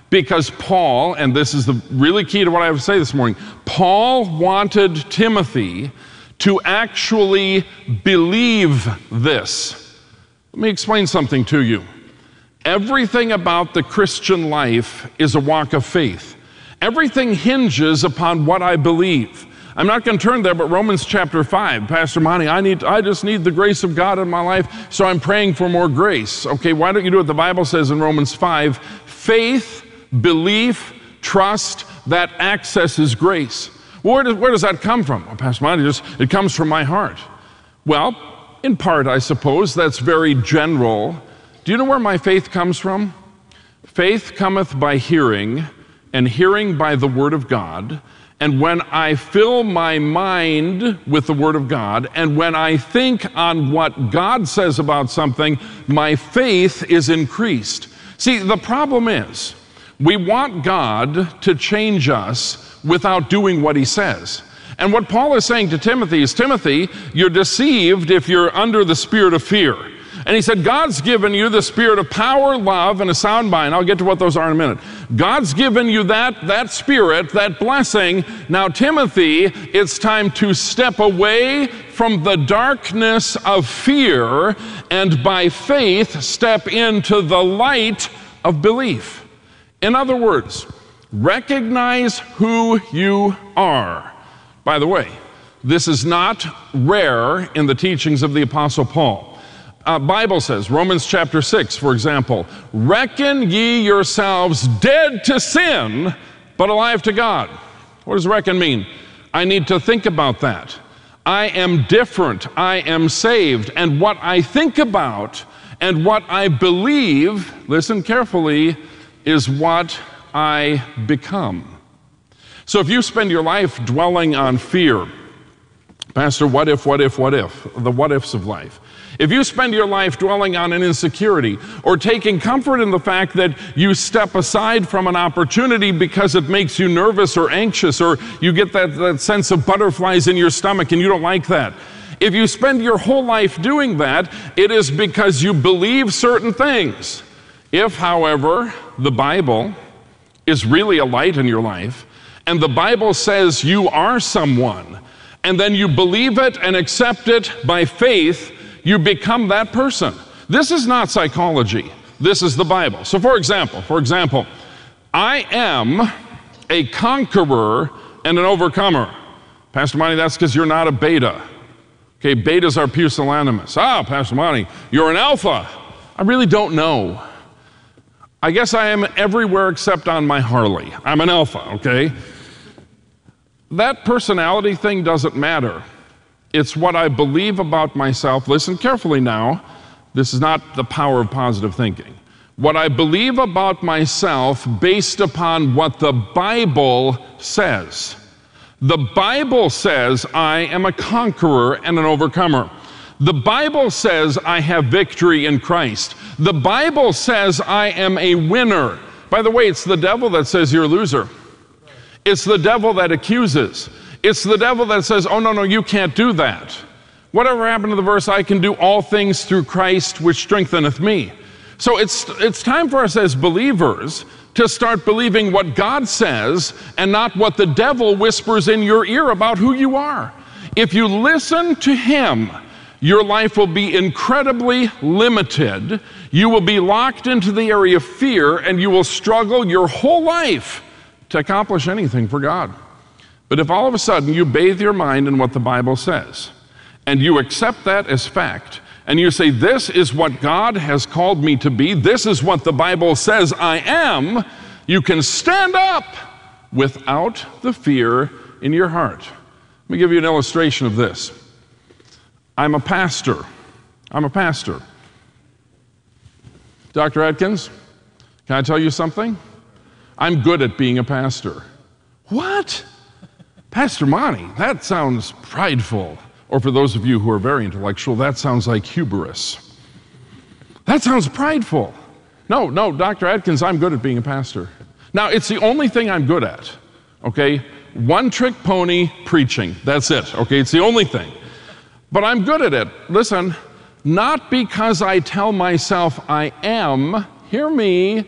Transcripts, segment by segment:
Because Paul, and this is the really key to what I have to say this morning, Paul wanted Timothy to actually believe this. Let me explain something to you. Everything about the Christian life is a walk of faith. Everything hinges upon what I believe. I'm not going to turn there, but Romans chapter 5, Pastor Monty, I just need the grace of God in my life, so I'm praying for more grace. Okay, why don't you do what the Bible says in Romans 5? Faith, belief, trust, that accesses grace. Where does that come from? Well, Pastor Monty, it comes from my heart. Well, in part, I suppose, that's very general. Do you know where my faith comes from? Faith cometh by hearing, and hearing by the word of God. And when I fill my mind with the Word of God, and when I think on what God says about something, my faith is increased. See, the problem is, we want God to change us without doing what He says. And what Paul is saying to Timothy is, Timothy, you're deceived if you're under the spirit of fear. And he said, God's given you the spirit of power, love, and a sound mind. I'll get to what those are in a minute. God's given you that spirit, that blessing. Now, Timothy, it's time to step away from the darkness of fear and by faith step into the light of belief. In other words, recognize who you are. By the way, this is not rare in the teachings of the Apostle Paul. Bible says, Romans chapter 6, for example, reckon ye yourselves dead to sin, but alive to God. What does reckon mean? I need to think about that. I am different. I am saved. And what I think about and what I believe, listen carefully, is what I become. So if you spend your life dwelling on fear, Pastor, what if, the what ifs of life. If you spend your life dwelling on an insecurity or taking comfort in the fact that you step aside from an opportunity because it makes you nervous or anxious, or you get that sense of butterflies in your stomach and you don't like that. If you spend your whole life doing that, it is because you believe certain things. If, however, the Bible is really a light in your life, and the Bible says you are someone, and then you believe it and accept it by faith, you become that person. This is not psychology. This is the Bible. So for example, I am a conqueror and an overcomer. Pastor Monty, that's because you're not a beta. Okay, betas are pusillanimous. Pastor Monty, you're an alpha. I really don't know. I guess I am everywhere except on my Harley. I'm an alpha, okay? That personality thing doesn't matter. It's what I believe about myself. Listen carefully now. This is not the power of positive thinking. What I believe about myself based upon what the Bible says. The Bible says I am a conqueror and an overcomer. The Bible says I have victory in Christ. The Bible says I am a winner. By the way, it's the devil that says you're a loser. It's the devil that accuses. It's the devil that says, oh, no, you can't do that. Whatever happened to the verse, I can do all things through Christ which strengtheneth me. So it's time for us as believers to start believing what God says and not what the devil whispers in your ear about who you are. If you listen to him, your life will be incredibly limited. You will be locked into the area of fear, and you will struggle your whole life to accomplish anything for God. But if all of a sudden you bathe your mind in what the Bible says, and you accept that as fact, and you say, this is what God has called me to be, this is what the Bible says I am, you can stand up without the fear in your heart. Let me give you an illustration of this. I'm a pastor. Dr. Atkins, can I tell you something? I'm good at being a pastor. What? Pastor Monty, that sounds prideful. Or for those of you who are very intellectual, that sounds like hubris. That sounds prideful. No, Dr. Atkins, I'm good at being a pastor. Now, it's the only thing I'm good at, okay? One-trick pony preaching, that's it, okay? It's the only thing. But I'm good at it. Listen, not because I tell myself I am, hear me,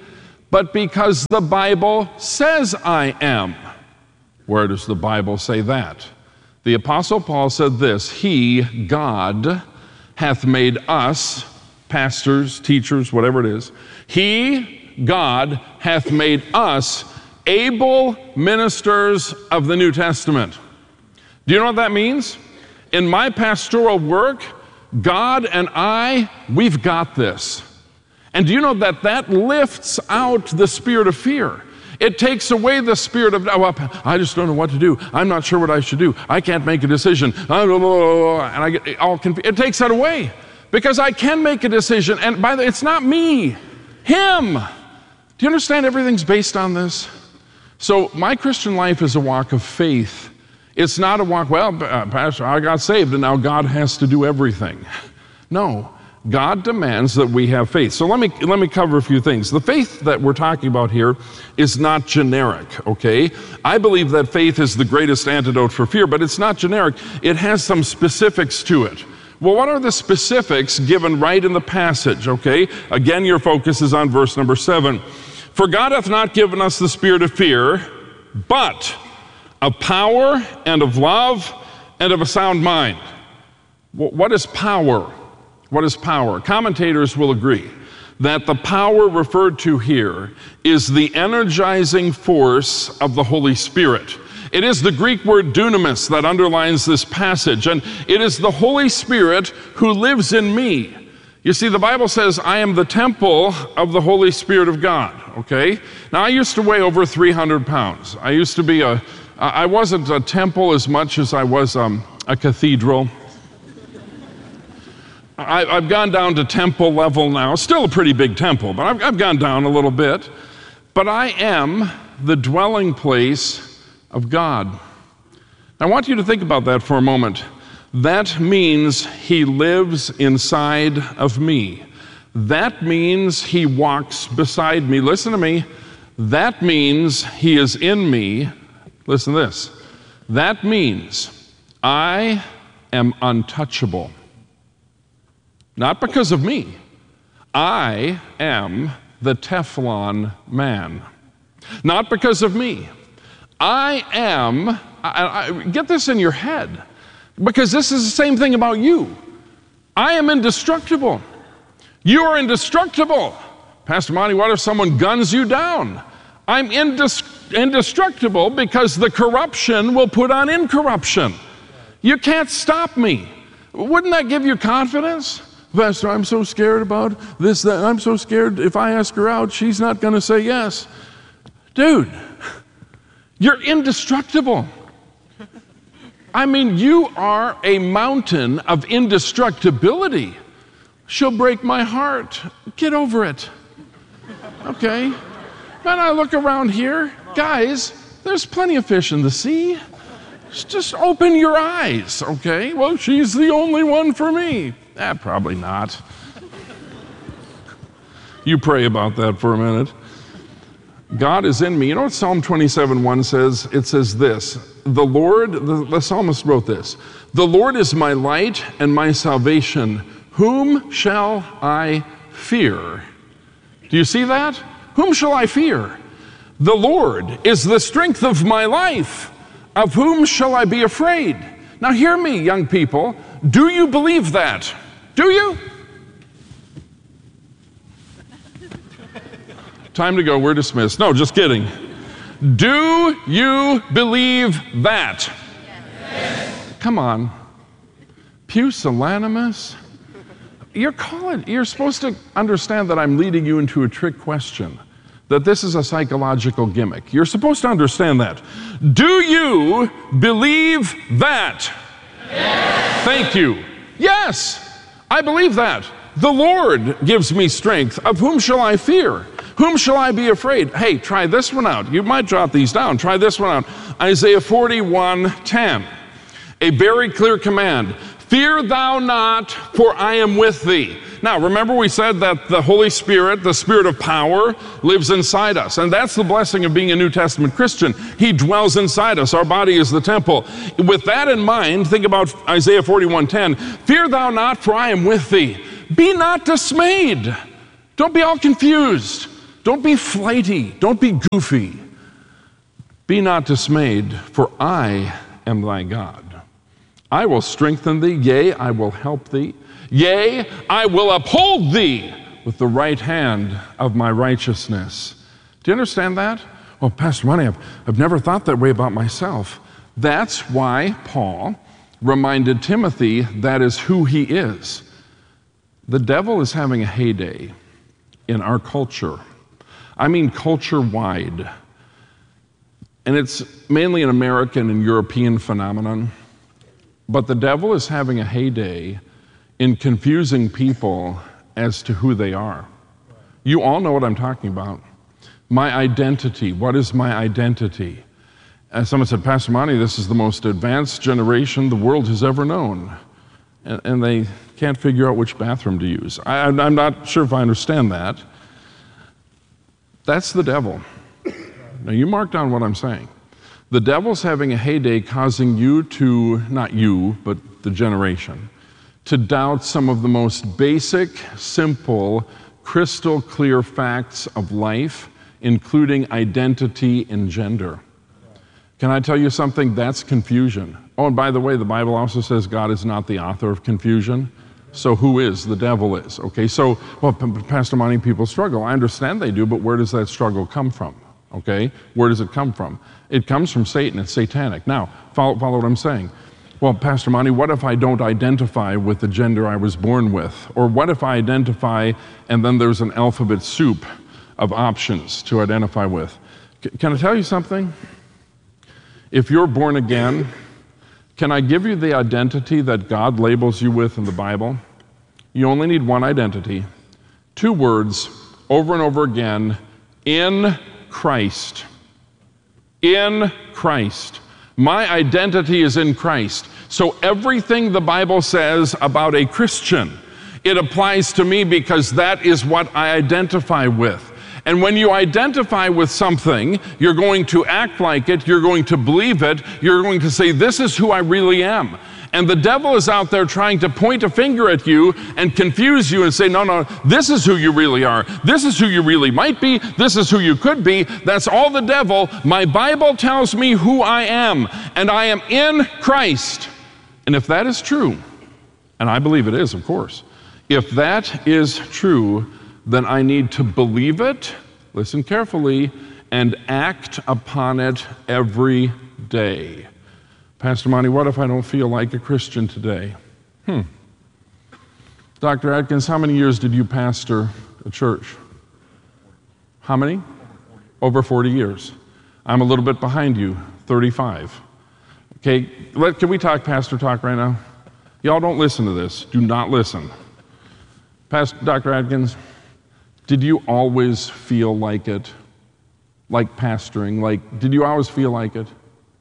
but because the Bible says I am. Where does the Bible say that? The Apostle Paul said this, He, God, hath made us, pastors, teachers, whatever it is, He, God, hath made us able ministers of the New Testament. Do you know what that means? In my pastoral work, God and I, we've got this. And do you know that that lifts out the spirit of fear? It takes away the spirit of, oh, I just don't know what to do. I'm not sure what I should do. I can't make a decision. And I get all confused. It takes that away because I can make a decision. And by the way, it's not me, Him. Do you understand everything's based on this? So my Christian life is a walk of faith. It's not a walk, well, Pastor, I got saved and now God has to do everything. No. God demands that we have faith. So let me cover a few things. The faith that we're talking about here is not generic, okay? I believe that faith is the greatest antidote for fear, but it's not generic. It has some specifics to it. Well, what are the specifics given right in the passage, okay? Again, your focus is on verse number 7. For God hath not given us the spirit of fear, but of power and of love and of a sound mind. What is power? What is power? Commentators will agree that the power referred to here is the energizing force of the Holy Spirit. It is the Greek word dunamis that underlines this passage, and it is the Holy Spirit who lives in me. You see, the Bible says, I am the temple of the Holy Spirit of God, okay? Now, I used to weigh over 300 pounds. I wasn't a temple as much as I was a cathedral. I've gone down to temple level now. Still a pretty big temple, but I've gone down a little bit. But I am the dwelling place of God. I want you to think about that for a moment. That means He lives inside of me. That means He walks beside me. Listen to me. That means He is in me. Listen to this. That means I am untouchable. Not because of me. I am the Teflon man. Not because of me. I get this in your head, because this is the same thing about you. I am indestructible. You are indestructible. Pastor Monty, what if someone guns you down? I'm indestructible because the corruption will put on incorruption. You can't stop me. Wouldn't that give you confidence? Pastor, I'm so scared about this, that. I'm so scared if I ask her out, she's not going to say yes. Dude, you're indestructible. I mean, you are a mountain of indestructibility. She'll break my heart. Get over it. Okay? When I look around here, guys, there's plenty of fish in the sea. Just open your eyes, okay? Well, she's the only one for me. Probably not. You pray about that for a minute. God is in me. You know what Psalm 27:1 says? It says this, the psalmist wrote this, the Lord is my light and my salvation. Whom shall I fear? Do you see that? Whom shall I fear? The Lord is the strength of my life. Of whom shall I be afraid? Now hear me, young people. Do you believe that? Do you? Time to go. We're dismissed. No, just kidding. Do you believe that? Yes. Come on. Pusillanimous? You're supposed to understand that I'm leading you into a trick question, that this is a psychological gimmick. You're supposed to understand that. Do you believe that? Yes. Thank you. Yes, I believe that. The Lord gives me strength. Of whom shall I fear? Whom shall I be afraid? Hey, try this one out. You might jot these down. Try this one out. Isaiah 41:10. A very clear command. Fear thou not, for I am with thee. Now, remember we said that the Holy Spirit, the Spirit of power, lives inside us. And that's the blessing of being a New Testament Christian. He dwells inside us. Our body is the temple. With that in mind, think about Isaiah 41:10. Fear thou not, for I am with thee. Be not dismayed. Don't be all confused. Don't be flighty. Don't be goofy. Be not dismayed, for I am thy God. I will strengthen thee, yea, I will help thee. Yea, I will uphold thee with the right hand of my righteousness. Do you understand that? Well, Pastor Monty, I've never thought that way about myself. That's why Paul reminded Timothy that is who he is. The devil is having a heyday in our culture. I mean culture-wide. And it's mainly an American and European phenomenon. But the devil is having a heyday in confusing people as to who they are. You all know what I'm talking about. My identity. What is my identity? As someone said, Pastor Monty, this is the most advanced generation the world has ever known. And they can't figure out which bathroom to use. I'm not sure if I understand that. That's the devil. Now you mark down what I'm saying. The devil's having a heyday causing you to, not you, but the generation, to doubt some of the most basic, simple, crystal clear facts of life, including identity and gender. Can I tell you something? That's confusion. Oh, and by the way, the Bible also says God is not the author of confusion. So who is? The devil is. Okay, so, well, Pastor Monty, people struggle. I understand they do, but where does that struggle come from? Okay, where does it come from? It comes from Satan. It's satanic. Now, follow what I'm saying. Well, Pastor Monty, what if I don't identify with the gender I was born with? Or what if I identify and then there's an alphabet soup of options to identify with? Can I tell you something? If you're born again, can I give you the identity that God labels you with in the Bible? You only need one identity. 2 words over and over again, in Christ. In Christ. My identity is in Christ. So everything the Bible says about a Christian, it applies to me because that is what I identify with. And when you identify with something, you're going to act like it, you're going to believe it, you're going to say, this is who I really am. And the devil is out there trying to point a finger at you and confuse you and say, no, this is who you really are. This is who you really might be. This is who you could be. That's all the devil. My Bible tells me who I am, and I am in Christ. And if that is true, and I believe it is, of course, if that is true, then I need to believe it, listen carefully, and act upon it every day. Pastor Monty, what if I don't feel like a Christian today? Dr. Atkins, how many years did you pastor a church? How many? Over 40 years. I'm a little bit behind you, 35. Okay, can we talk pastor talk right now? Y'all don't listen to this. Do not listen. Dr. Atkins, did you always feel like it? Like pastoring? Did you always feel like it?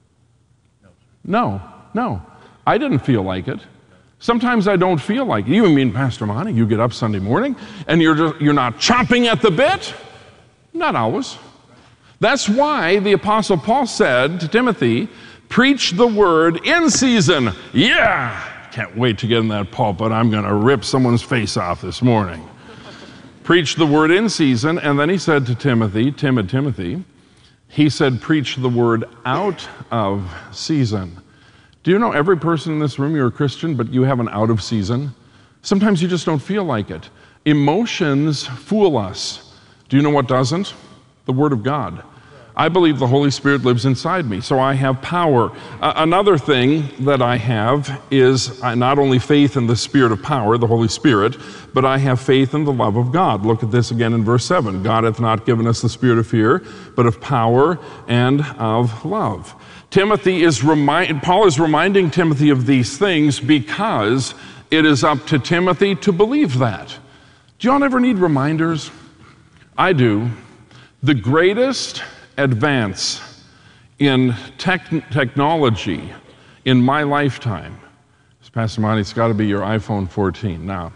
No. I didn't feel like it. Sometimes I don't feel like it. You mean, Pastor Monty, you get up Sunday morning and you're not chomping at the bit? Not always. That's why the Apostle Paul said to Timothy, preach the word in season. Yeah! Can't wait to get in that pulpit. I'm going to rip someone's face off this morning. Preach the word in season. And then he said to Timothy, timid Timothy, he said, preach the word out of season. Do you know every person in this room, you're a Christian, but you have an out of season? Sometimes you just don't feel like it. Emotions fool us. Do you know what doesn't? The Word of God. I believe the Holy Spirit lives inside me, so I have power. Another thing that I have is not only faith in the Spirit of power, the Holy Spirit, but I have faith in the love of God. Look at this again in verse 7. God hath not given us the spirit of fear, but of power and of love. Paul is reminding Timothy of these things because it is up to Timothy to believe that. Do y'all ever need reminders? I do. The greatest advance in technology in my lifetime, Pastor Monty, it's got to be your iPhone 14. No.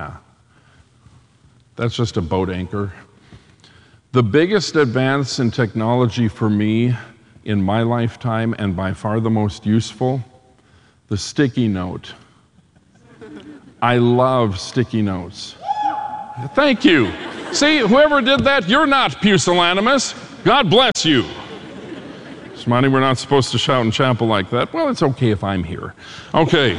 That's just a boat anchor. The biggest advance in technology for me in my lifetime, and by far the most useful, the sticky note. I love sticky notes. Thank you. See, whoever did that, you're not pusillanimous. God bless you. Smonty, we're not supposed to shout in chapel like that. Well, it's okay if I'm here. Okay.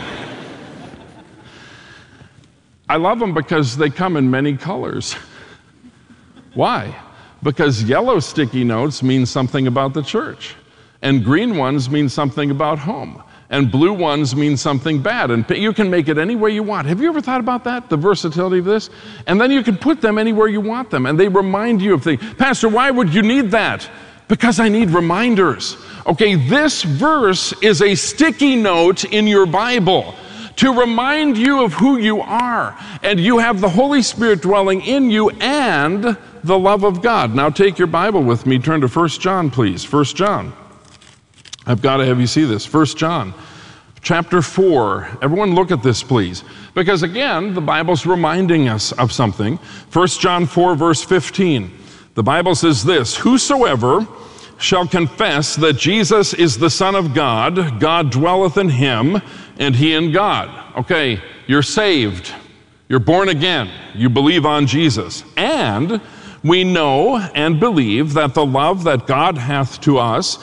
I love them because they come in many colors. Why? Because yellow sticky notes mean something about the church, and green ones mean something about home, and blue ones mean something bad, and you can make it any way you want. Have you ever thought about that, the versatility of this? And then you can put them anywhere you want them, and they remind you of things. Pastor, why would you need that? Because I need reminders. Okay, this verse is a sticky note in your Bible to remind you of who you are, and you have the Holy Spirit dwelling in you and the love of God. Now take your Bible with me, turn to 1 John, please. 1 John. I've got to have you see this. 1 John, chapter 4. Everyone look at this, please. Because again, the Bible's reminding us of something. 1 John 4, verse 15. The Bible says this, "Whosoever shall confess that Jesus is the Son of God, God dwelleth in him, and he in God." Okay, you're saved. You're born again. You believe on Jesus. And we know and believe that the love that God hath to us,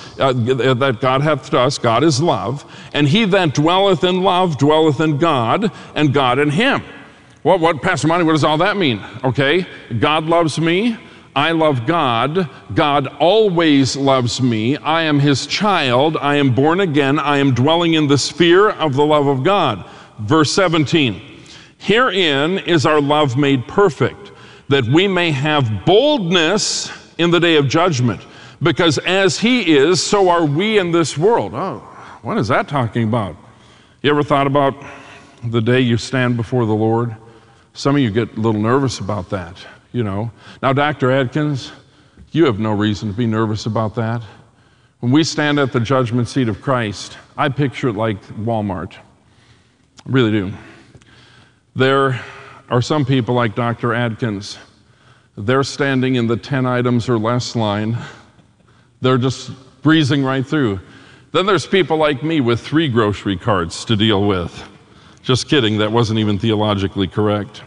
God is love, and he that dwelleth in love dwelleth in God, and God in him. What, Pastor Monty, what does all that mean? Okay, God loves me. I love God. God always loves me. I am his child. I am born again. I am dwelling in the sphere of the love of God. Verse 17, "Herein is our love made perfect, that we may have boldness in the day of judgment. Because as he is, so are we in this world." Oh, what is that talking about? You ever thought about the day you stand before the Lord? Some of you get a little nervous about that. You know. Now, Dr. Adkins, you have no reason to be nervous about that. When we stand at the judgment seat of Christ, I picture it like Walmart. I really do. There are some people like Dr. Adkins. They're standing in the 10 items or less line. They're just breezing right through. Then there's people like me with 3 grocery carts to deal with. Just kidding, that wasn't even theologically correct.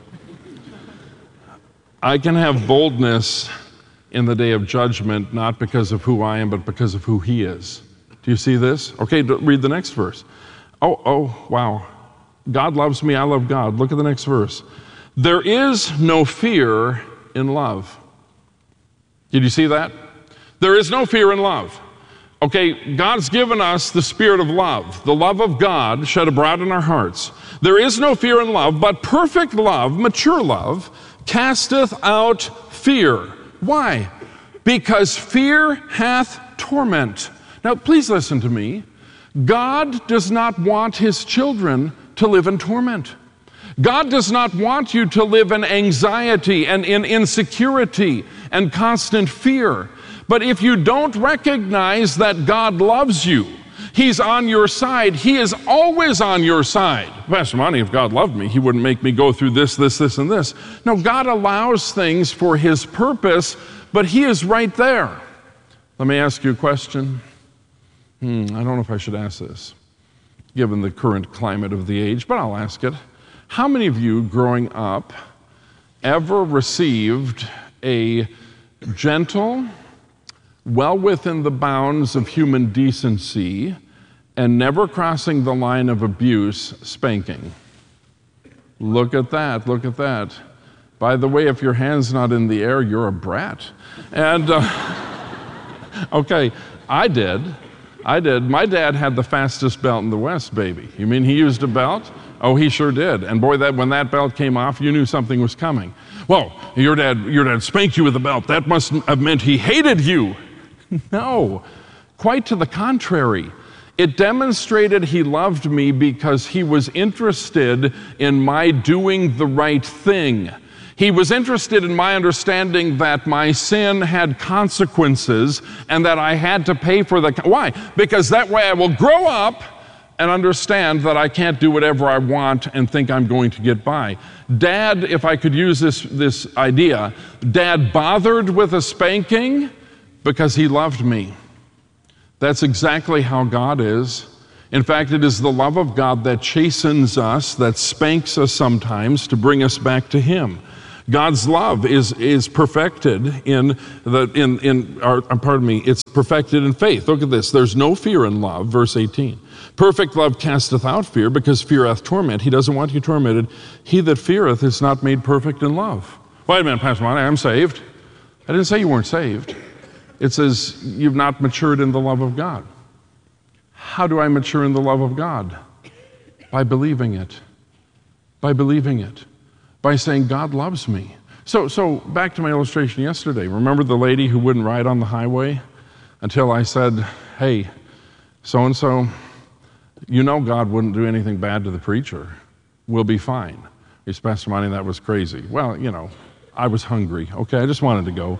I can have boldness in the day of judgment, not because of who I am, but because of who he is. Do you see this? Okay, read the next verse. Oh, wow. God loves me, I love God. Look at the next verse. "There is no fear in love." Did you see that? There is no fear in love. Okay, God's given us the spirit of love, the love of God shed abroad in our hearts. There is no fear in love, but perfect love, mature love, casteth out fear. Why? Because fear hath torment. Now, please listen to me. God does not want his children to live in torment. God does not want you to live in anxiety and in insecurity and constant fear. But if you don't recognize that God loves you, he's on your side, he is always on your side. Pastor Monty, if God loved me, he wouldn't make me go through this, and this. No, God allows things for his purpose, but he is right there. Let me ask you a question. I don't know if I should ask this, given the current climate of the age, but I'll ask it. How many of you growing up ever received a gentle, well within the bounds of human decency, and never crossing the line of abuse, spanking? Look at that, look at that. By the way, if your hand's not in the air, you're a brat. And, okay, I did. My dad had the fastest belt in the West, baby. You mean he used a belt? Oh, he sure did. And boy, when that belt came off, you knew something was coming. Well, your dad spanked you with a belt. That must have meant he hated you. No, quite to the contrary. It demonstrated he loved me because he was interested in my doing the right thing. He was interested in my understanding that my sin had consequences and that I had to pay for the... Why? Because that way I will grow up and understand that I can't do whatever I want and think I'm going to get by. Dad, if I could use this idea, Dad bothered with a spanking because he loved me. That's exactly how God is. In fact, it is the love of God that chastens us, that spanks us sometimes to bring us back to him. God's love is perfected it's perfected in faith. Look at this. There's no fear in love, verse 18. Perfect love casteth out fear, because fear hath torment. He doesn't want you tormented. He that feareth is not made perfect in love. Wait a minute, Pastor Monty, I'm saved. I didn't say you weren't saved. It says you've not matured in the love of God. How do I mature in the love of God? By believing it. By believing it. By saying, God loves me. So back to my illustration yesterday. Remember the lady who wouldn't ride on the highway until I said, hey, so-and-so, you know God wouldn't do anything bad to the preacher. We'll be fine. He said, Pastor Monty, that was crazy. Well, I was hungry. Okay, I just wanted to go.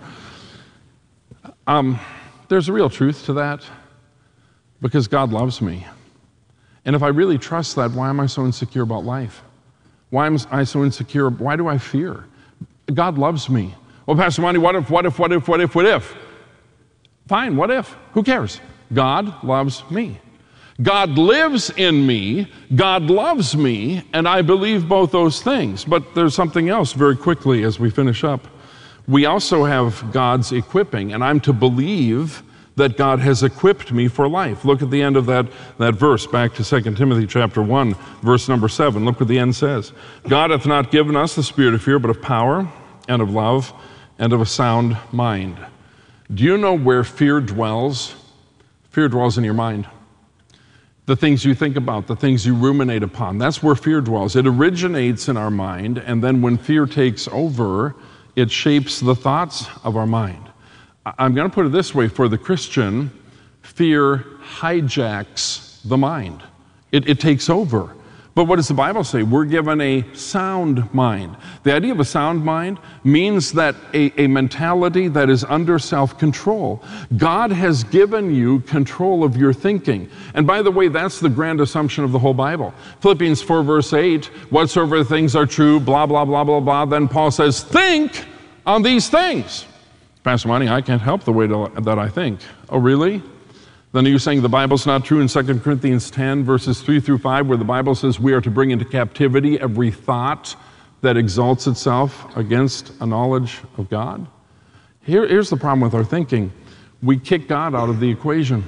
There's a real truth to that, because God loves me. And if I really trust that, why am I so insecure about life? Why am I so insecure? Why do I fear? God loves me. Well, Pastor Monty, what if? Fine, what if? Who cares? God loves me. God lives in me, God loves me, and I believe both those things. But there's something else very quickly as we finish up. We also have God's equipping, and I'm to believe that God has equipped me for life. Look at the end of that verse, back to 2 Timothy chapter 1, verse number 7. Look what the end says. God hath not given us the spirit of fear, but of power and of love and of a sound mind. Do you know where fear dwells? Fear dwells in your mind. The things you think about, the things you ruminate upon, that's where fear dwells. It originates in our mind, and then when fear takes over, it shapes the thoughts of our mind. I'm going to put it this way, for the Christian, fear hijacks the mind. It takes over. But what does the Bible say? We're given a sound mind. The idea of a sound mind means that a mentality that is under self-control. God has given you control of your thinking. And by the way, that's the grand assumption of the whole Bible. Philippians 4 verse 8, whatsoever things are true, blah, blah, blah, blah, blah. Then Paul says, think on these things. Pastor Monty, I can't help the way that I think. Oh, really? Then are you saying the Bible's not true in 2 Corinthians 10, verses 3 through 5, where the Bible says we are to bring into captivity every thought that exalts itself against a knowledge of God? Here's the problem with our thinking. We kick God out of the equation.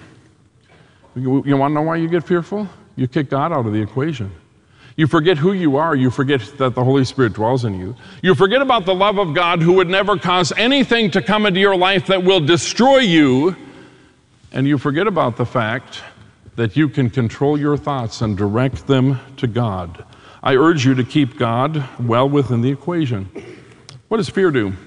You want to know why you get fearful? You kick God out of the equation. You forget who you are. You forget that the Holy Spirit dwells in you. You forget about the love of God, who would never cause anything to come into your life that will destroy you. And you forget about the fact that you can control your thoughts and direct them to God. I urge you to keep God well within the equation. What does fear do?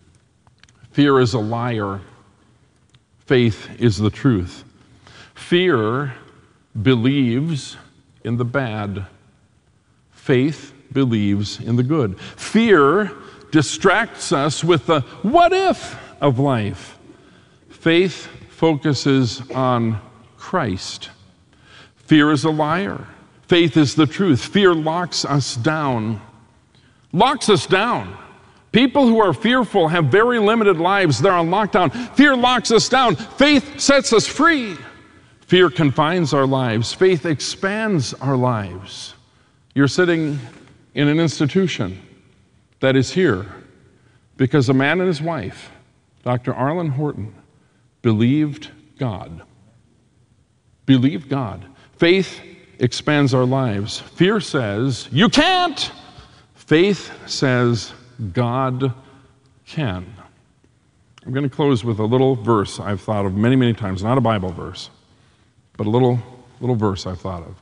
Fear is a liar. Faith is the truth. Fear believes in the bad. Faith believes in the good. Fear distracts us with the what if of life. Faith focuses on Christ. Fear is a liar. Faith is the truth. Fear locks us down. Locks us down. People who are fearful have very limited lives. They're on lockdown. Fear locks us down. Faith sets us free. Fear confines our lives. Faith expands our lives. You're sitting in an institution that is here because a man and his wife, Dr. Arlen Horton, believed God. Believed God. Faith expands our lives. Fear says, you can't. Faith says, God can. I'm going to close with a little verse I've thought of many, many times. Not a Bible verse, but a little verse I've thought of.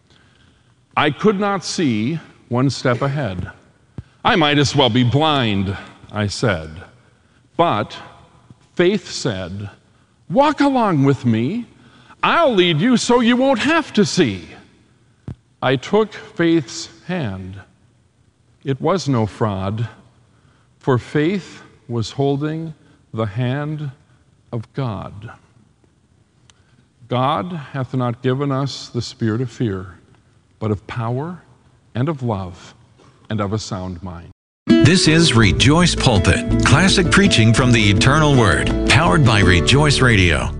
I could not see one step ahead. I might as well be blind, I said. But faith said, walk along with me. I'll lead you so you won't have to see. I took faith's hand. It was no fraud, for faith was holding the hand of God. God hath not given us the spirit of fear, but of power and of love and of a sound mind. This is Rejoice Pulpit, classic preaching from the eternal Word, powered by Rejoice Radio.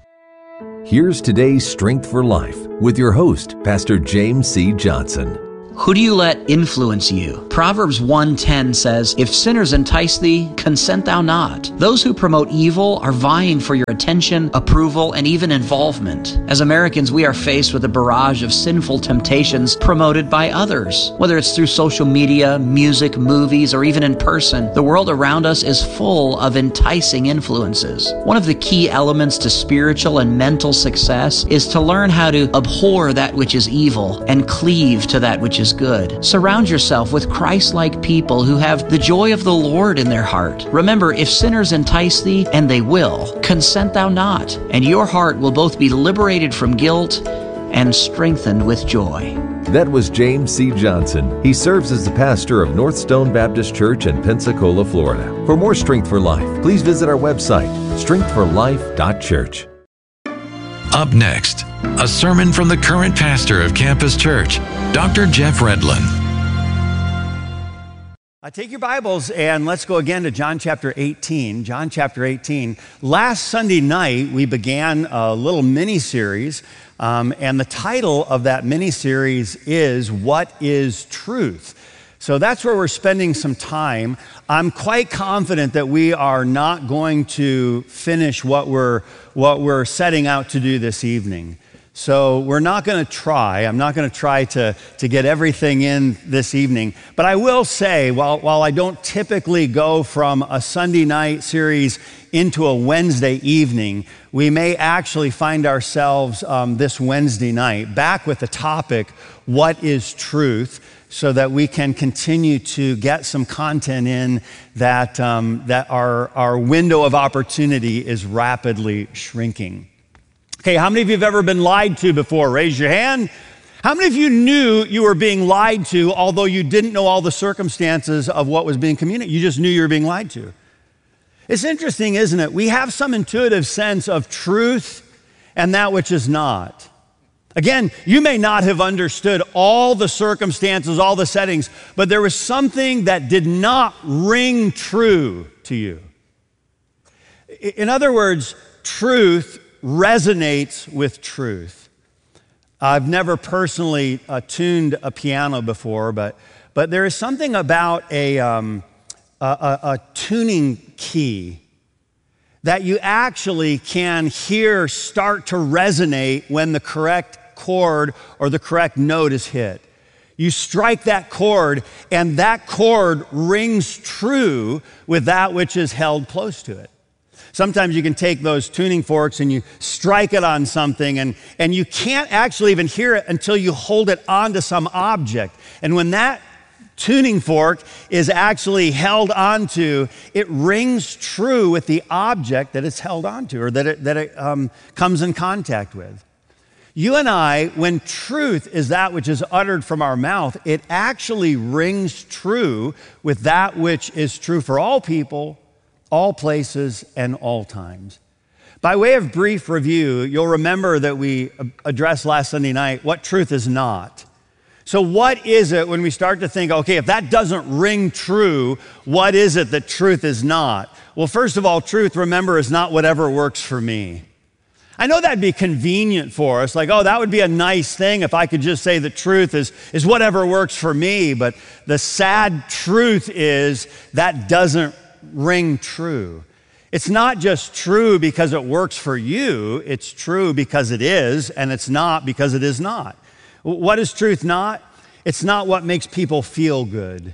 Here's today's Strength for Life with your host, Pastor James C. Johnson. Who do you let influence you? Proverbs 1:10 says, "If sinners entice thee, consent thou not." Those who promote evil are vying for your attention, approval, and even involvement. As Americans, we are faced with a barrage of sinful temptations promoted by others. Whether it's through social media, music, movies, or even in person, the world around us is full of enticing influences. One of the key elements to spiritual and mental success is to learn how to abhor that which is evil and cleave to that which is good. Surround yourself with Christ-like people who have the joy of the Lord in their heart. Remember, if sinners entice thee, and they will, consent thou not, and your heart will both be liberated from guilt and strengthened with joy. That was James C. Johnson. He serves as the pastor of North Stone Baptist Church in Pensacola, Florida. For more Strength for Life, please visit our website, strengthforlife.church. Up next, a sermon from the current pastor of Campus Church, Dr. Jeff Redlin. Take your Bibles and let's go again to John chapter 18. John chapter 18. Last Sunday night, we began a little mini-series, and the title of that mini-series is, What is Truth? So that's where we're spending some time. I'm quite confident that we are not going to finish what we're setting out to do this evening. So we're not going to try. I'm not going to try to get everything in this evening. But I will say, while I don't typically go from a Sunday night series into a Wednesday evening, we may actually find ourselves this Wednesday night back with the topic, What is Truth? So that we can continue to get some content in that our window of opportunity is rapidly shrinking. Okay, how many of you have ever been lied to before? Raise your hand. How many of you knew you were being lied to, although you didn't know all the circumstances of what was being communicated? You just knew you were being lied to. It's interesting, isn't it? We have some intuitive sense of truth and that which is not. Again, you may not have understood all the circumstances, all the settings, but there was something that did not ring true to you. In other words, truth resonates with truth. I've never personally tuned a piano before, but there is something about a tuning key that you actually can hear start to resonate when the correct chord or the correct note is hit. You strike that chord, and that chord rings true with that which is held close to it. Sometimes you can take those tuning forks and you strike it on something, and you can't actually even hear it until you hold it onto some object. And when that tuning fork is actually held onto, it rings true with the object that it's held onto, or that it comes in contact with. You and I, when truth is that which is uttered from our mouth, it actually rings true with that which is true for all people, all places, and all times. By way of brief review, you'll remember that we addressed last Sunday night what truth is not. So what is it when we start to think, okay, if that doesn't ring true, what is it that truth is not? Well, first of all, truth, remember, is not whatever works for me. I know that'd be convenient for us, like, oh, that would be a nice thing if I could just say the truth is whatever works for me, but the sad truth is that doesn't ring true. It's not just true because it works for you, it's true because it is, and it's not because it is not. What is truth not? It's not what makes people feel good.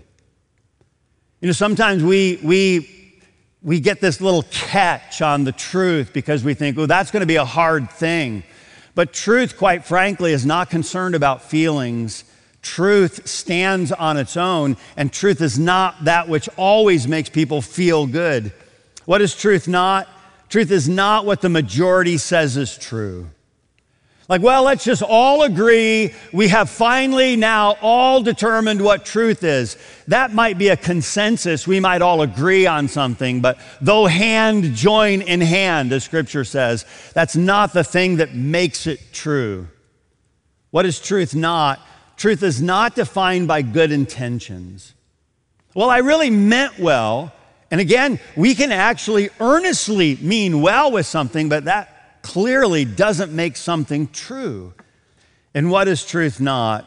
You know, sometimes we get this little catch on the truth because we think, oh, that's going to be a hard thing. But truth, quite frankly, is not concerned about feelings. Truth stands on its own, and truth is not that which always makes people feel good. What is truth not? Truth is not what the majority says is true. Like, well, let's just all agree we have finally now all determined what truth is. That might be a consensus. We might all agree on something, but though hand join in hand, as Scripture says, that's not the thing that makes it true. What is truth not? Truth is not defined by good intentions. Well, I really meant well. And again, we can actually earnestly mean well with something, but that clearly doesn't make something true. And what is truth not?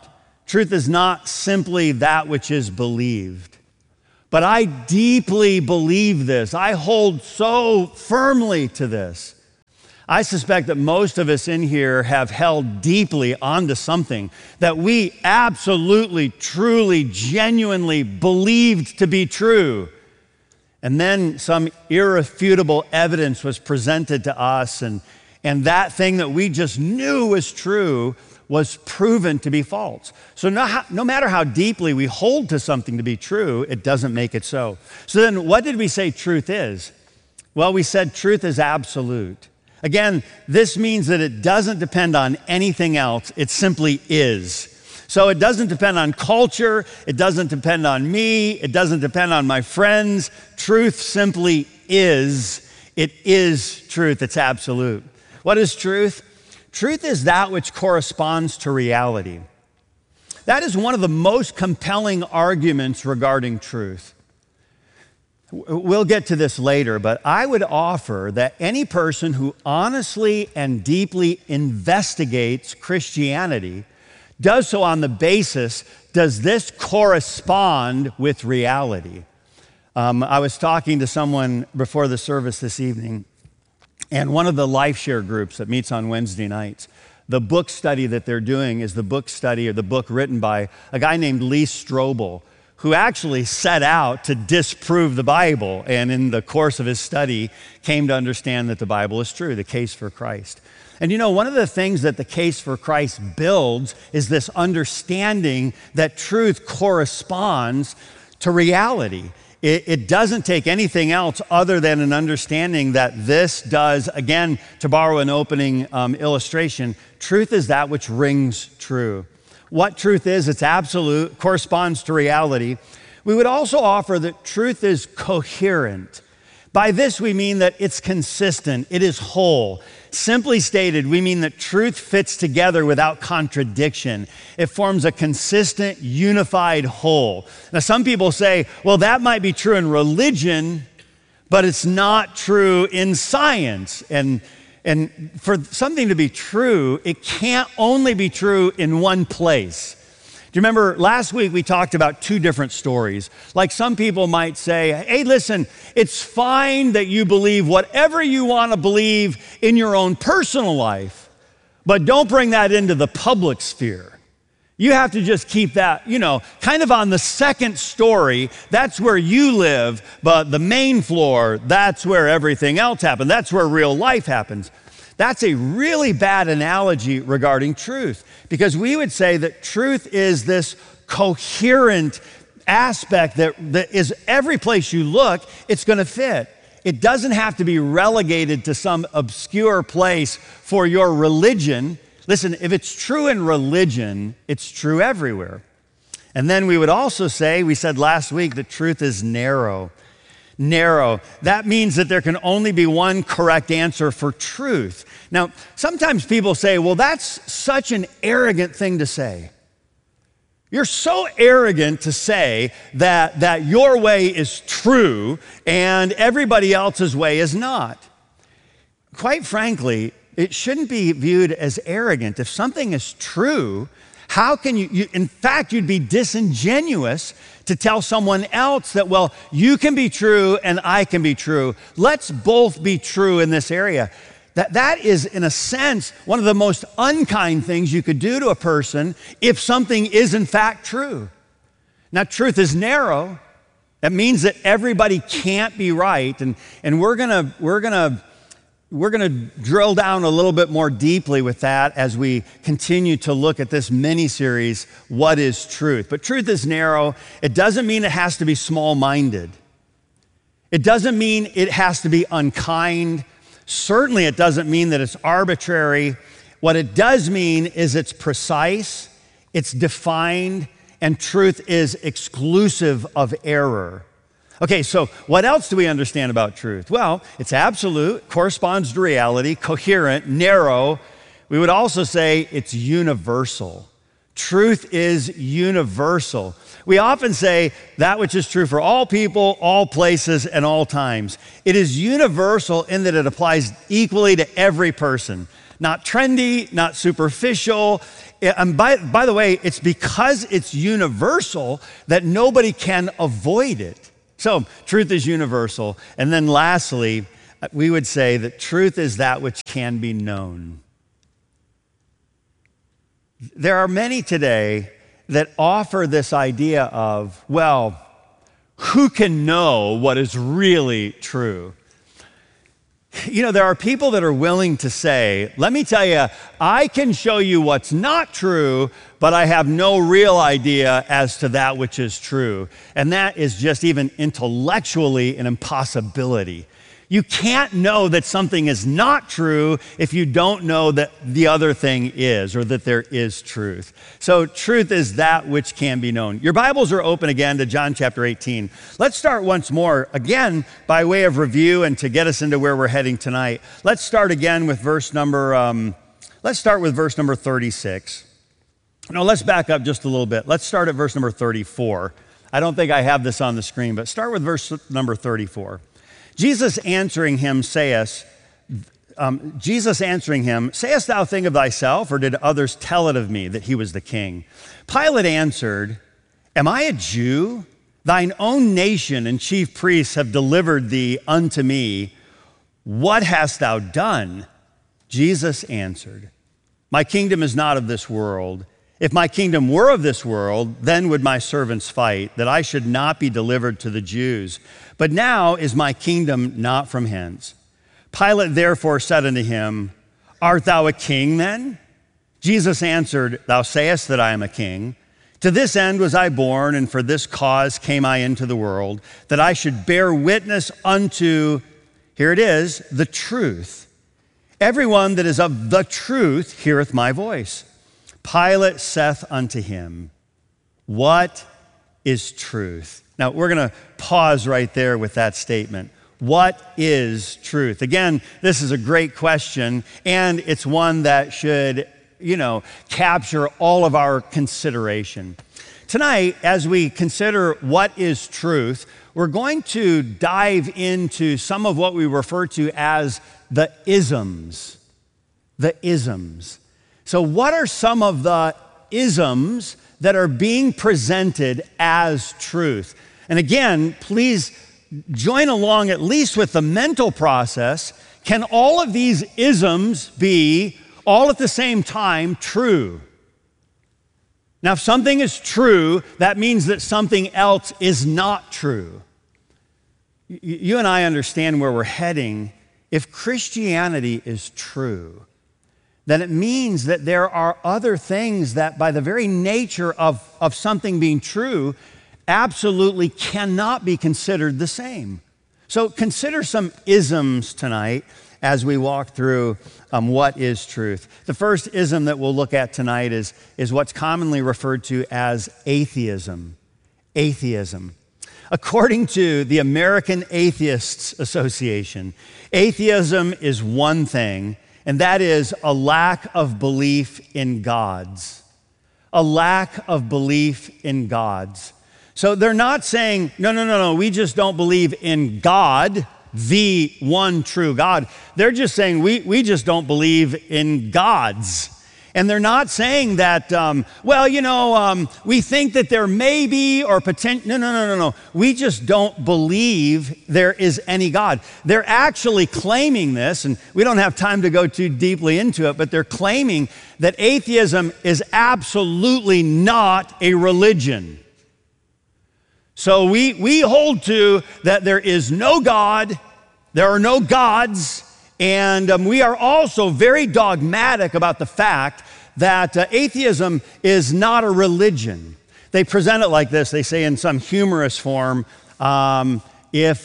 Truth is not simply that which is believed. But I deeply believe this. I hold so firmly to this. I suspect that most of us in here have held deeply onto something that we absolutely, truly, genuinely believed to be true. And then some irrefutable evidence was presented to us, and that thing that we just knew was true was proven to be false. So no matter how deeply we hold to something to be true, it doesn't make it so. So then what did we say truth is? Well, we said truth is absolute. Again, this means that it doesn't depend on anything else. It simply is. So it doesn't depend on culture. It doesn't depend on me. It doesn't depend on my friends. Truth simply is. It is truth. It's absolute. What is truth? Truth is that which corresponds to reality. That is one of the most compelling arguments regarding truth. We'll get to this later, but I would offer that any person who honestly and deeply investigates Christianity does so on the basis, does this correspond with reality? I was talking to someone before the service this evening, and one of the LifeShare groups that meets on Wednesday nights, the book study that they're doing is the book study or the book written by a guy named Lee Strobel, who actually set out to disprove the Bible, and in the course of his study came to understand that the Bible is true, the case for Christ. And you know, one of the things that the case for Christ builds is this understanding that truth corresponds to reality. It doesn't take anything else other than an understanding that this does, again, to borrow an opening illustration, truth is that which rings true. What truth is, it's absolute, corresponds to reality. We would also offer that truth is coherent. By this, we mean that it's consistent, it is whole. Simply stated, we mean that truth fits together without contradiction. It forms a consistent, unified whole. Now, some people say, well, that might be true in religion, but it's not true in science. And for something to be true, it can't only be true in one place. Do you remember last week we talked about two different stories? Like some people might say, hey, listen, it's fine that you believe whatever you want to believe in your own personal life, but don't bring that into the public sphere. You have to just keep that, kind of on the second story. That's where you live, but the main floor, that's where everything else happens. That's where real life happens. That's a really bad analogy regarding truth, because we would say that truth is this coherent aspect that is every place you look, it's going to fit. It doesn't have to be relegated to some obscure place for your religion. Listen, if it's true in religion, it's true everywhere. And then we would also say, we said last week, that truth is narrow. Narrow. That means that there can only be one correct answer for truth. Now, sometimes people say, well, that's such an arrogant thing to say. You're so arrogant to say that your way is true and everybody else's way is not. Quite frankly, it shouldn't be viewed as arrogant. If something is true, how can you in fact, you'd be disingenuous to tell someone else that, well, you can be true and I can be true. Let's both be true in this area. That is, in a sense, one of the most unkind things you could do to a person if something is in fact true. Now, truth is narrow. That means that everybody can't be right, and we're gonna drill down a little bit more deeply with that as we continue to look at this mini-series, What is Truth? But truth is narrow. It doesn't mean it has to be small-minded. It doesn't mean it has to be unkind. Certainly it doesn't mean that it's arbitrary. What it does mean is it's precise, it's defined, and truth is exclusive of error. Okay, so what else do we understand about truth? Well, it's absolute, corresponds to reality, coherent, narrow. We would also say it's universal. Truth is universal. We often say that which is true for all people, all places, and all times. It is universal in that it applies equally to every person. not trendy, not superficial. And by the way, it's because it's universal that nobody can avoid it. So truth is universal. And then lastly, we would say that truth is that which can be known. There are many today that offer this idea of, well, who can know what is really true? You know, there are people that are willing to say, let me tell you, I can show you what's not true, but I have no real idea as to that which is true. And that is just even intellectually an impossibility. You can't know that something is not true if you don't know that the other thing is, or that there is truth. So truth is that which can be known. Your Bibles are open again to John chapter 18. Let's start once more, again, by way of review and to get us into where we're heading tonight. Let's start again with verse number 36. No, let's back up just a little bit. Let's start at verse number 34. I don't think I have this on the screen, but start with verse number 34. Jesus answering him, sayest thou thing of thyself, or did others tell it of me that he was the king? Pilate answered, am I a Jew? Thine own nation and chief priests have delivered thee unto me. What hast thou done? Jesus answered, my kingdom is not of this world. If my kingdom were of this world, then would my servants fight, that I should not be delivered to the Jews. But now is my kingdom not from hence. Pilate therefore said unto him, art thou a king then? Jesus answered, thou sayest that I am a king. To this end was I born, and for this cause came I into the world, that I should bear witness unto, here it is, the truth. Everyone that is of the truth heareth my voice. Pilate saith unto him, what is truth? Now, we're going to pause right there with that statement. What is truth? Again, this is a great question, and it's one that should, capture all of our consideration. Tonight, as we consider what is truth, we're going to dive into some of what we refer to as the isms. The isms. So what are some of the isms that are being presented as truth? And again, please join along at least with the mental process. Can all of these isms be all at the same time true? Now, if something is true, that means that something else is not true. You and I understand where we're heading. If Christianity is true, then it means that there are other things that by the very nature of something being true, absolutely cannot be considered the same. So consider some isms tonight as we walk through what is truth. The first ism that we'll look at tonight is what's commonly referred to as atheism. Atheism. According to the American Atheists Association, atheism is one thing, and that is a lack of belief in gods. A lack of belief in gods. So they're not saying, no, we just don't believe in God, the one true God. They're just saying, we just don't believe in gods. And they're not saying that, we think that there may be or potential. No. We just don't believe there is any God. They're actually claiming this, and we don't have time to go too deeply into it, but they're claiming that atheism is absolutely not a religion. So we hold to that there is no God, there are no gods, and we are also very dogmatic about the fact that atheism is not a religion. They present it like this. They say in some humorous form, if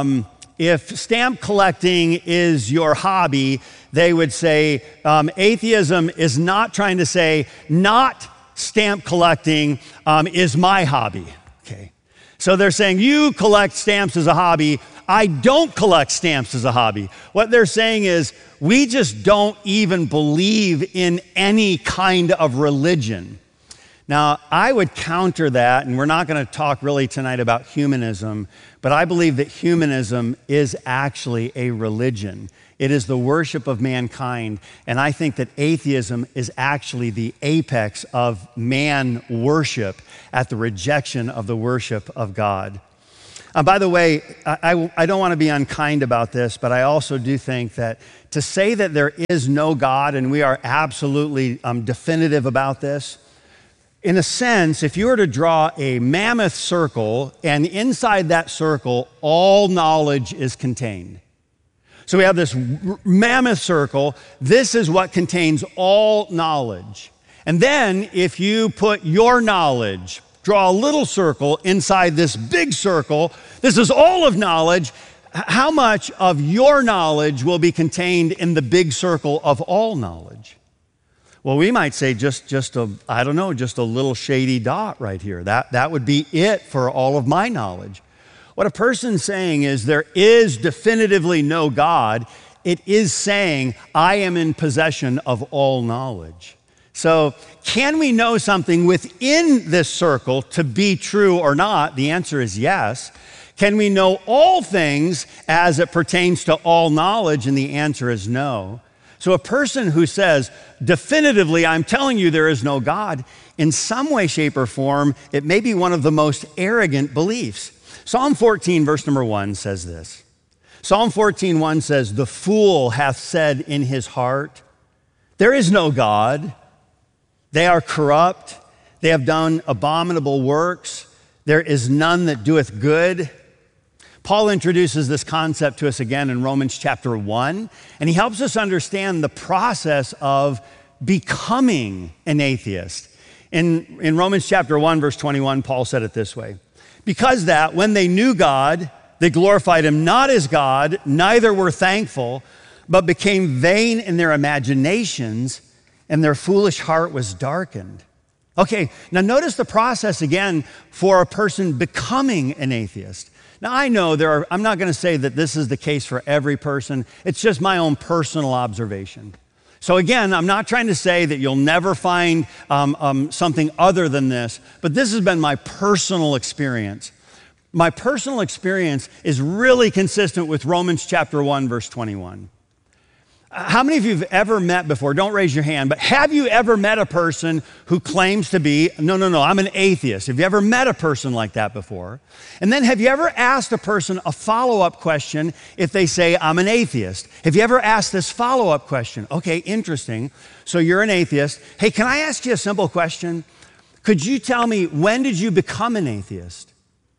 stamp collecting is your hobby, they would say atheism is not trying to say not stamp collecting is my hobby. Okay. So they're saying you collect stamps as a hobby. I don't collect stamps as a hobby. What they're saying is we just don't even believe in any kind of religion. Now, I would counter that, and we're not going to talk really tonight about humanism, but I believe that humanism is actually a religion. It is the worship of mankind, and I think that atheism is actually the apex of man worship at the rejection of the worship of God. By the way, I don't want to be unkind about this, but I also do think that to say that there is no God, and we are absolutely definitive about this, in a sense, if you were to draw a mammoth circle, and inside that circle, all knowledge is contained. So we have this mammoth circle. This is what contains all knowledge. And then if you put your knowledge, draw a little circle inside this big circle, this is all of knowledge. How much of your knowledge will be contained in the big circle of all knowledge? Well, we might say just a little shady dot right here. That would be it for all of my knowledge. What a person's saying is there is definitively no God. It is saying I am in possession of all knowledge. So can we know something within this circle to be true or not? The answer is yes. Can we know all things as it pertains to all knowledge? And the answer is no. So a person who says, definitively, I'm telling you there is no God, in some way, shape, or form, it may be one of the most arrogant beliefs. Psalm 14, verse number 1 says this. Psalm 14:1 says, the fool hath said in his heart, there is no God. They are corrupt. They have done abominable works. There is none that doeth good. Paul introduces this concept to us again in Romans chapter 1, and he helps us understand the process of becoming an atheist. In Romans chapter 1, verse 21, Paul said it this way. Because that when they knew God, they glorified him not as God, neither were thankful, but became vain in their imaginations, and their foolish heart was darkened. Okay, now notice the process again for a person becoming an atheist. Now I know I'm not going to say that this is the case for every person. It's just my own personal observation. So again, I'm not trying to say that you'll never find something other than this, but this has been my personal experience. My personal experience is really consistent with Romans chapter 1, verse 21. How many of you have ever met before, don't raise your hand, but have you ever met a person who claims to be, no, I'm an atheist? Have you ever met a person like that before? And then have you ever asked a person a follow-up question if they say, I'm an atheist? Have you ever asked this follow-up question? Okay, interesting. So you're an atheist. Hey, can I ask you a simple question? Could you tell me, when did you become an atheist?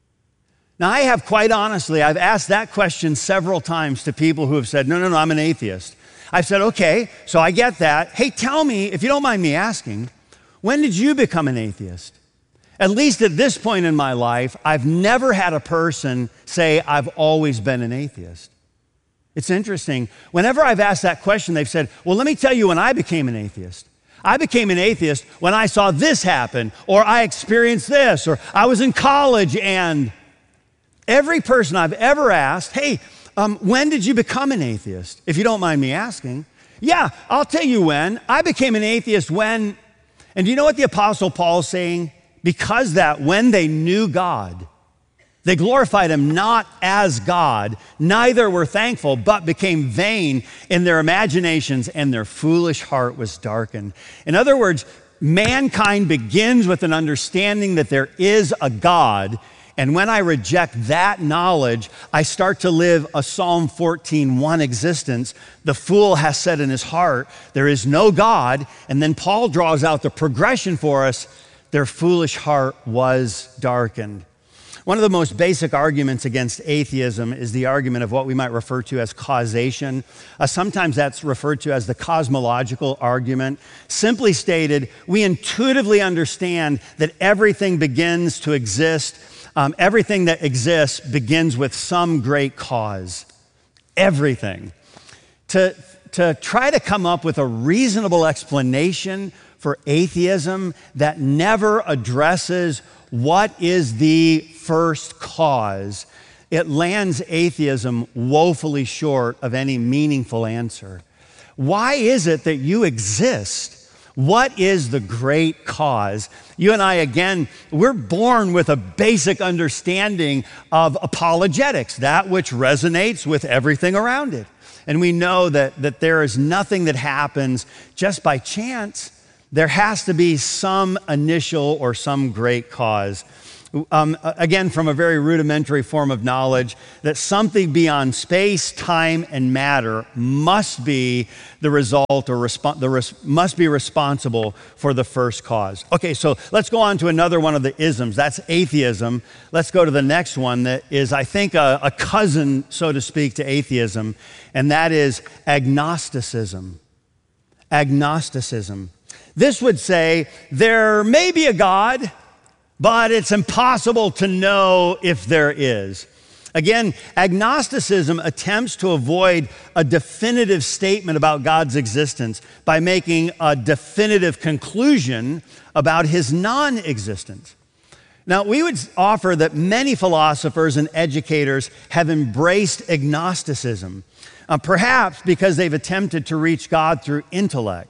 Now, I have quite honestly, I've asked that question several times to people who have said, no, I'm an atheist. I've said, okay, so I get that. Hey, tell me, if you don't mind me asking, when did you become an atheist? At least at this point in my life, I've never had a person say, I've always been an atheist. It's interesting. Whenever I've asked that question, they've said, well, let me tell you when I became an atheist. I became an atheist when I saw this happen, or I experienced this, or I was in college, and every person I've ever asked, hey, when did you become an atheist? If you don't mind me asking. Yeah, I'll tell you when. I became an atheist when, and do you know what the Apostle Paul is saying? Because that when they knew God, they glorified him not as God, neither were thankful, but became vain in their imaginations, and their foolish heart was darkened. In other words, mankind begins with an understanding that there is a God. And when I reject that knowledge, I start to live a Psalm 14:1 existence. The fool has said in his heart, there is no God. And then Paul draws out the progression for us. Their foolish heart was darkened. One of the most basic arguments against atheism is the argument of what we might refer to as causation. Sometimes that's referred to as the cosmological argument. Simply stated, we intuitively understand that everything begins to exist. Everything that exists begins with some great cause. Everything. To try to come up with a reasonable explanation for atheism that never addresses what is the first cause, it lands atheism woefully short of any meaningful answer. Why is it that you exist? What is the great cause? You and I, again, we're born with a basic understanding of apologetics, that which resonates with everything around it. And we know that there is nothing that happens just by chance. There has to be some initial or some great cause. Again, from a very rudimentary form of knowledge, that something beyond space, time, and matter must be the result or must be responsible for the first cause. Okay, so let's go on to another one of the isms. That's atheism. Let's go to the next one that is, I think, a cousin, so to speak, to atheism, and that is agnosticism. Agnosticism. This would say there may be a God, but it's impossible to know if there is. Again, agnosticism attempts to avoid a definitive statement about God's existence by making a definitive conclusion about his non-existence. Now, we would offer that many philosophers and educators have embraced agnosticism, perhaps because they've attempted to reach God through intellect.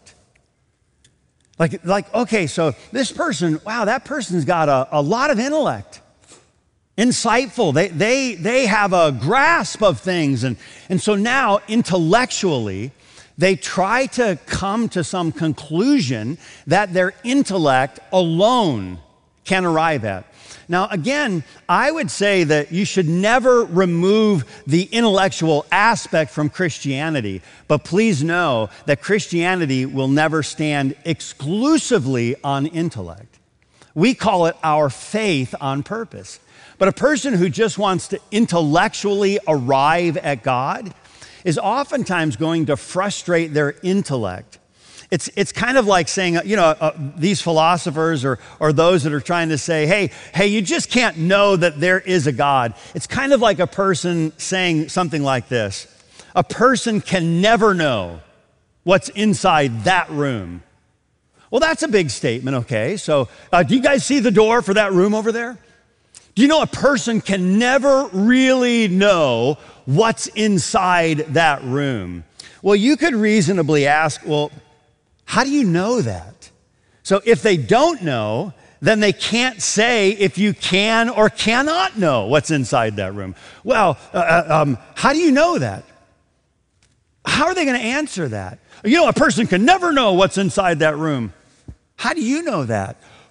Like, okay, so this person, wow, that person's got a lot of intellect, insightful. They have a grasp of things. And so now, intellectually, they try to come to some conclusion that their intellect alone can arrive at. Now, again, I would say that you should never remove the intellectual aspect from Christianity, but please know that Christianity will never stand exclusively on intellect. We call it our faith on purpose. But a person who just wants to intellectually arrive at God is oftentimes going to frustrate their intellect. It's kind of like saying, these philosophers or those that are trying to say, hey, you just can't know that there is a God. It's kind of like a person saying something like this. A person can never know what's inside that room. Well, that's a big statement, okay? So do you guys see the door for that room over there? Do you know a person can never really know what's inside that room? Well, you could reasonably ask, well, how do you know that? So if they don't know, then they can't say if you can or cannot know what's inside that room. Well, how do you know that? How are they going to answer that? A person can never know what's inside that room. How do you know that?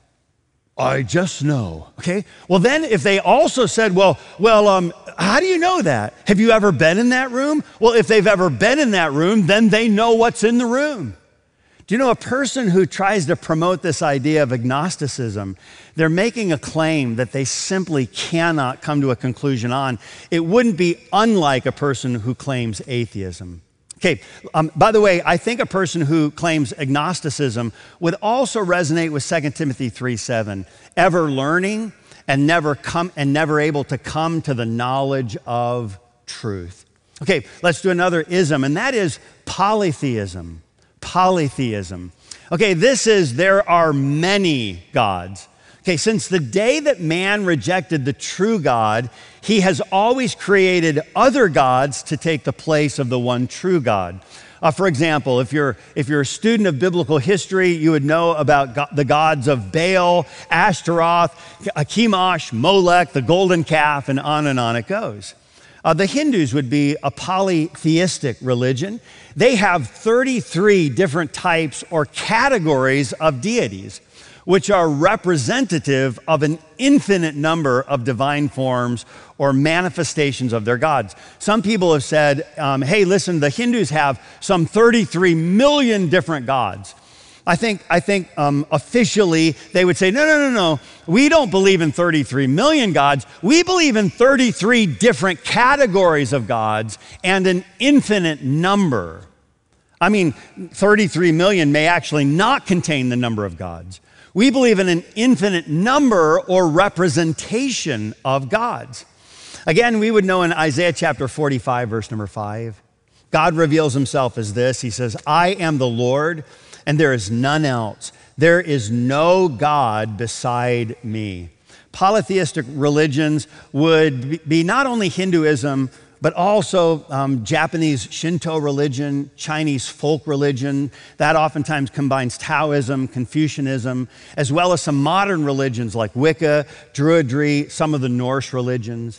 I just know, okay? Well, then if they also said, well, how do you know that? Have you ever been in that room? Well, if they've ever been in that room, then they know what's in the room. Do you know a person who tries to promote this idea of agnosticism, they're making a claim that they simply cannot come to a conclusion on. It wouldn't be unlike a person who claims atheism. Okay, by the way, I think a person who claims agnosticism would also resonate with 2 Timothy 3:7, ever learning and never able to come to the knowledge of truth. Okay, let's do another ism, and that is polytheism. Polytheism. Okay, there are many gods. Okay, since the day that man rejected the true God, he has always created other gods to take the place of the one true God. For example, if you're a student of biblical history, you would know about the gods of Baal, Ashtaroth, Chemosh, Molech, the golden calf, and on it goes. The Hindus would be a polytheistic religion. They have 33 different types or categories of deities, which are representative of an infinite number of divine forms or manifestations of their gods. Some people have said, hey, listen, the Hindus have some 33 million different gods. I think officially they would say, no. We don't believe in 33 million gods. We believe in 33 different categories of gods and an infinite number. 33 million may actually not contain the number of gods. We believe in an infinite number or representation of gods. Again, we would know in Isaiah chapter 45, verse number 5, God reveals himself as this. He says, I am the Lord, and there is none else. There is no God beside me. Polytheistic religions would be not only Hinduism, but also Japanese Shinto religion, Chinese folk religion. That oftentimes combines Taoism, Confucianism, as well as some modern religions like Wicca, Druidry, some of the Norse religions.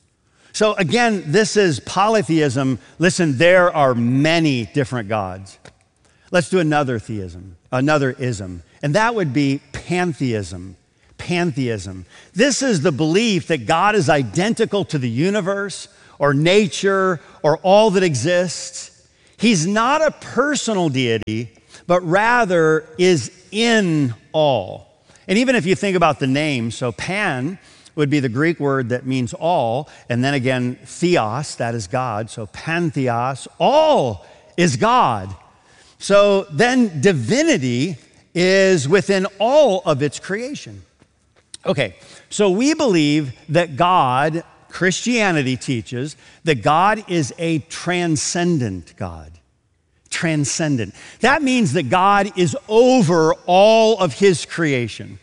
So again, this is polytheism. Listen, there are many different gods. Let's do another theism, another ism, and that would be pantheism. Pantheism. This is the belief that God is identical to the universe or nature or all that exists. He's not a personal deity, but rather is in all. And even if you think about the name, so pan would be the Greek word that means all, and then again, theos, that is God, so pantheos, all is God. So then divinity is within all of its creation. Okay, so we believe that God, Christianity teaches that God is a transcendent God. Transcendent. That means that God is over all of his creation.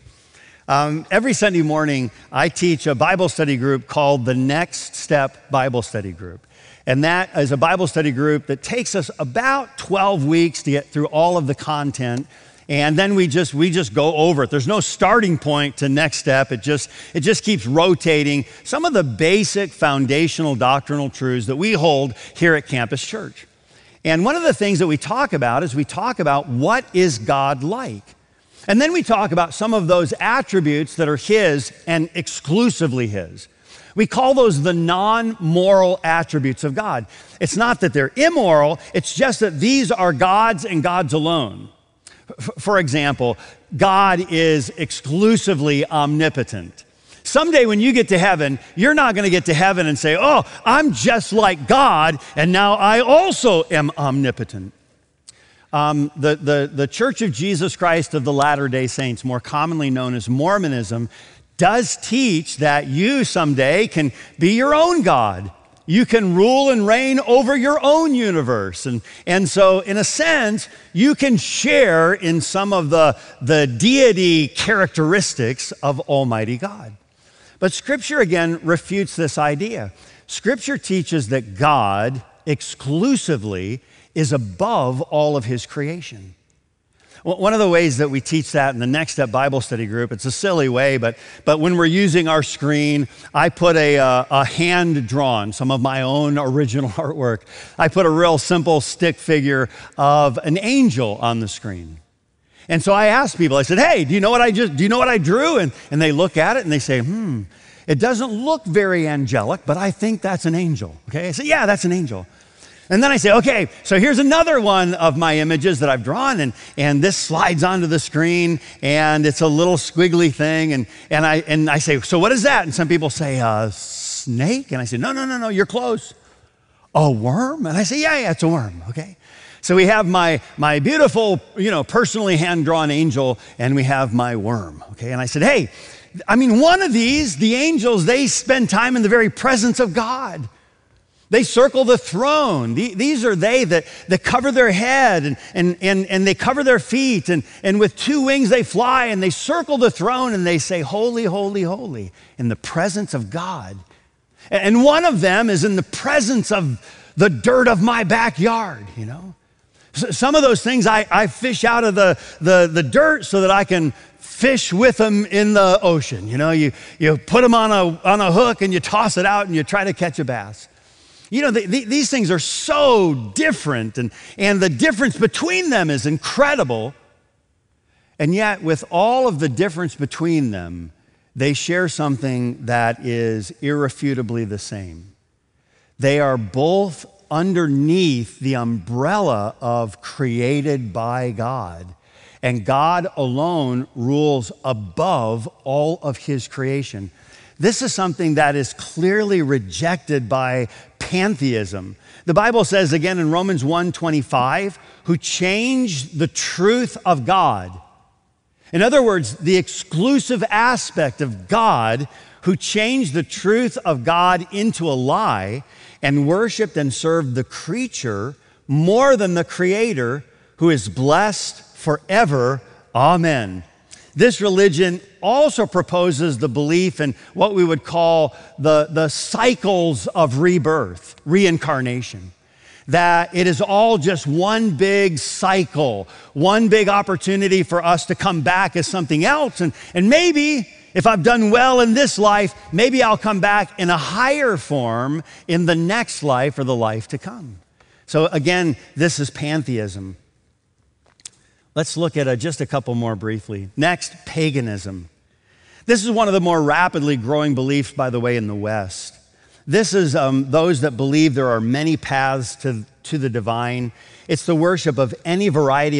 Every Sunday morning, I teach a Bible study group called the Next Step Bible Study Group. And that is a Bible study group that takes us about 12 weeks to get through all of the content. And then we just go over it. There's no starting point to Next Step. It just keeps rotating some of the basic foundational doctrinal truths that we hold here at Campus Church. And one of the things that we talk about is we talk about what is God like? And then we talk about some of those attributes that are his and exclusively his. We call those the non-moral attributes of God. It's not that they're immoral, it's just that these are God's and God's alone. For example, God is exclusively omnipotent. Someday when you get to heaven, you're not going to get to heaven and say, oh, I'm just like God, and now I also am omnipotent. The Church of Jesus Christ of the Latter-day Saints, more commonly known as Mormonism, does teach that you someday can be your own God. You can rule and reign over your own universe. And so, in a sense, you can share in some of the deity characteristics of Almighty God. But Scripture, again, refutes this idea. Scripture teaches that God exclusively is above all of his creation. One of the ways that we teach that in the Next Step Bible Study Group, it's a silly way, but when we're using our screen, I put a hand-drawn, some of my own original artwork. I put a real simple stick figure of an angel on the screen. And so I asked people, I said, hey, do you know what I drew? And they look at it and they say, it doesn't look very angelic, but I think that's an angel. Okay, I said, yeah, that's an angel. And then I say, okay, so here's another one of my images that I've drawn, and this slides onto the screen, and it's a little squiggly thing, and I say, so what is that? And some people say, snake? And I say, no, you're close. A worm? And I say, yeah, it's a worm, okay? So we have my beautiful, personally hand-drawn angel, and we have my worm, okay? And I said, hey, one of these, the angels, they spend time in the very presence of God. They circle the throne. These are they that cover their head and they cover their feet, and with two wings they fly and they circle the throne and they say, holy, holy, holy, in the presence of God. And one of them is in the presence of the dirt of my backyard, Some of those things I fish out of the dirt so that I can fish with them in the ocean. You put them on a hook and you toss it out and you try to catch a bass. These things are so different, and the difference between them is incredible. And yet, with all of the difference between them, they share something that is irrefutably the same. They are both underneath the umbrella of created by God, and God alone rules above all of his creation. This is something that is clearly rejected by pantheism. The Bible says again in Romans 1:25, who changed the truth of God. In other words, the exclusive aspect of God who changed the truth of God into a lie and worshiped and served the creature more than the Creator, who is blessed forever. Amen. This religion also proposes the belief in what we would call the cycles of rebirth, reincarnation. That it is all just one big cycle, one big opportunity for us to come back as something else. And maybe if I've done well in this life, maybe I'll come back in a higher form in the next life or the life to come. So again, this is pantheism. Let's look at just a couple more briefly. Next, paganism. This is one of the more rapidly growing beliefs, by the way, in the West. This is those that believe there are many paths to the divine. It's the worship of any variety